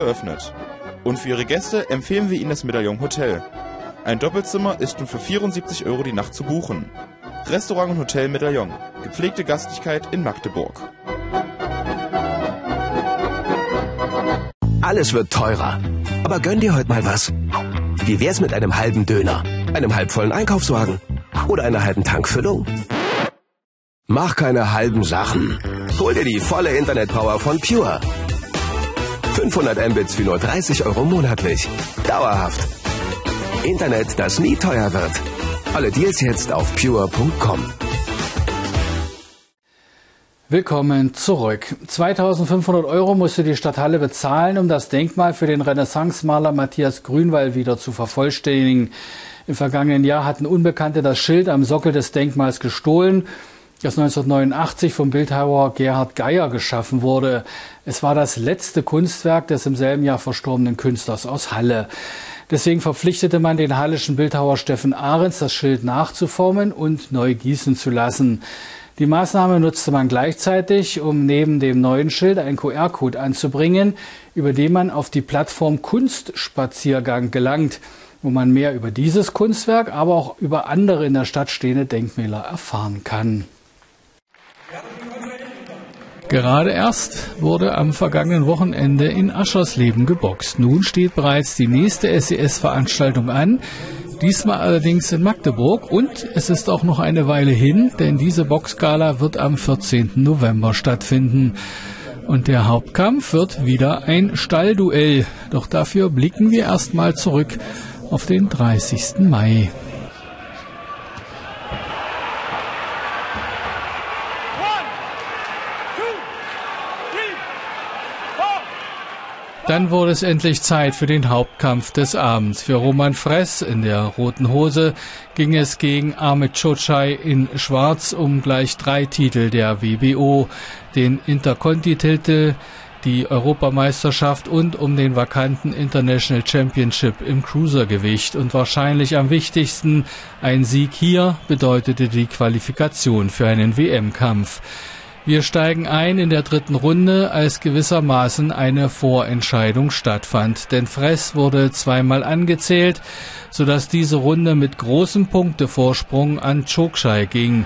eröffnet. Und für Ihre Gäste empfehlen wir Ihnen das Medaillon Hotel. Ein Doppelzimmer ist nun für 74 € die Nacht zu buchen. Restaurant und Hotel Medaillon. Gepflegte Gastlichkeit in Magdeburg. Alles wird teurer. Aber gönn dir heute mal was. Wie wär's mit einem halben Döner, einem halbvollen Einkaufswagen oder einer halben Tankfüllung? Mach keine halben Sachen. Hol dir die volle Internetpower von Pure. 500 Mbits für nur 30 € monatlich. Dauerhaft. Internet, das nie teuer wird. Alle Deals jetzt auf pure.com. Willkommen zurück. 2.500 € musste die Stadthalle bezahlen, um das Denkmal für den Renaissancemaler Matthias Grünwald wieder zu vervollständigen. Im vergangenen Jahr hatten Unbekannte das Schild am Sockel des Denkmals gestohlen, das 1989 vom Bildhauer Gerhard Geier geschaffen wurde. Es war das letzte Kunstwerk des im selben Jahr verstorbenen Künstlers aus Halle. Deswegen verpflichtete man den hallischen Bildhauer Steffen Ahrens, das Schild nachzuformen und neu gießen zu lassen. Die Maßnahme nutzte man gleichzeitig, um neben dem neuen Schild einen QR-Code anzubringen, über den man auf die Plattform Kunstspaziergang gelangt, wo man mehr über dieses Kunstwerk, aber auch über andere in der Stadt stehende Denkmäler erfahren kann. Gerade erst wurde am vergangenen Wochenende in Aschersleben geboxt. Nun steht bereits die nächste SES-Veranstaltung an, diesmal allerdings in Magdeburg, und es ist auch noch eine Weile hin, denn diese Boxgala wird am 14. November stattfinden. Und der Hauptkampf wird wieder ein Stallduell. Doch dafür blicken wir erstmal zurück auf den 30. Mai. Dann wurde es endlich Zeit für den Hauptkampf des Abends. Für Roman Fress in der roten Hose ging es gegen Ahmet Çocay in Schwarz um gleich 3 Titel der WBO, den Interconti-Titel, die Europameisterschaft und um den vakanten International Championship im Cruisergewicht. Und wahrscheinlich am wichtigsten, ein Sieg hier bedeutete die Qualifikation für einen WM-Kampf. Wir steigen ein in der 3. Runde, als gewissermaßen eine Vorentscheidung stattfand. Denn Fress wurde zweimal angezählt, sodass diese Runde mit großem Punktevorsprung an Çocay ging.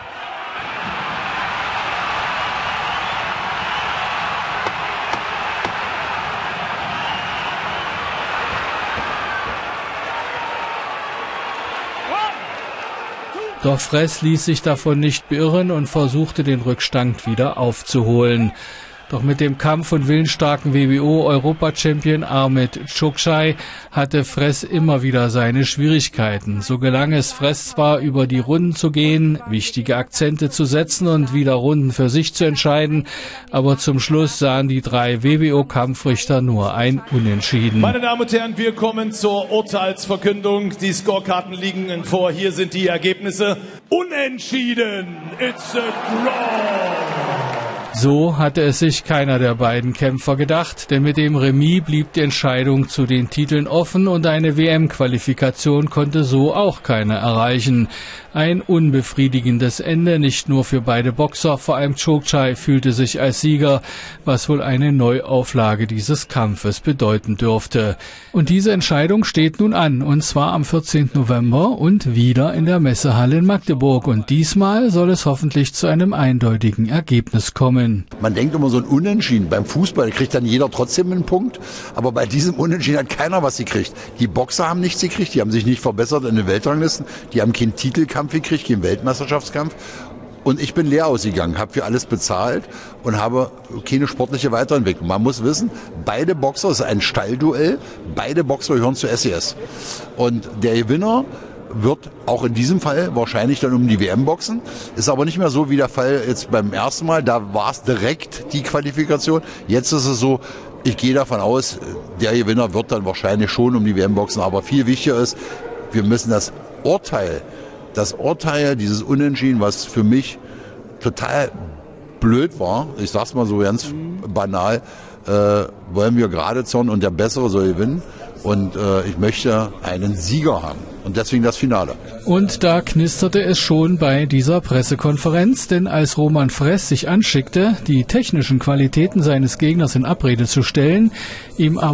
Doch Fress ließ sich davon nicht beirren und versuchte, den Rückstand wieder aufzuholen. Doch mit dem Kampf und willensstarken WBO-Europa-Champion Ahmet Çocay hatte Fress immer wieder seine Schwierigkeiten. So gelang es Fress zwar, über die Runden zu gehen, wichtige Akzente zu setzen und wieder Runden für sich zu entscheiden, aber zum Schluss sahen die 3 WBO-Kampfrichter nur ein Unentschieden. Meine Damen und Herren, wir kommen zur Urteilsverkündung. Die Scorekarten liegen vor. Hier sind die Ergebnisse. Unentschieden. It's a draw. So hatte es sich keiner der beiden Kämpfer gedacht, denn mit dem Remis blieb die Entscheidung zu den Titeln offen und eine WM-Qualifikation konnte so auch keiner erreichen. Ein unbefriedigendes Ende, nicht nur für beide Boxer, vor allem Çocay fühlte sich als Sieger, was wohl eine Neuauflage dieses Kampfes bedeuten dürfte. Und diese Entscheidung steht nun an, und zwar am 14. November und wieder in der Messehalle in Magdeburg. Und diesmal soll es hoffentlich zu einem eindeutigen Ergebnis kommen. Man denkt immer so ein Unentschieden. Beim Fußball kriegt dann jeder trotzdem einen Punkt, aber bei diesem Unentschieden hat keiner was gekriegt. Die Boxer haben nichts gekriegt, die haben sich nicht verbessert in den Weltranglisten, die haben keinen Titelkampf gekriegt, keinen Weltmeisterschaftskampf. Und ich bin leer ausgegangen, habe für alles bezahlt und habe keine sportliche Weiterentwicklung. Man muss wissen, beide Boxer, es ist ein Stallduell, beide Boxer gehören zu SES. Und der Gewinner wird auch in diesem Fall wahrscheinlich dann um die WM boxen. Ist aber nicht mehr so wie der Fall jetzt beim ersten Mal. Da war es direkt die Qualifikation. Jetzt ist es so, ich gehe davon aus, der Gewinner wird dann wahrscheinlich schon um die WM boxen. Aber viel wichtiger ist, wir müssen das Urteil, dieses Unentschieden, was für mich total blöd war, ich sag's mal so ganz banal, wollen wir gerade zerren und der Bessere soll gewinnen. Und ich möchte einen Sieger haben. Und deswegen das Finale. Und da knisterte es schon bei dieser Pressekonferenz, denn als Roman Fress sich anschickte, die technischen Qualitäten seines Gegners in Abrede zu stellen, ihm aber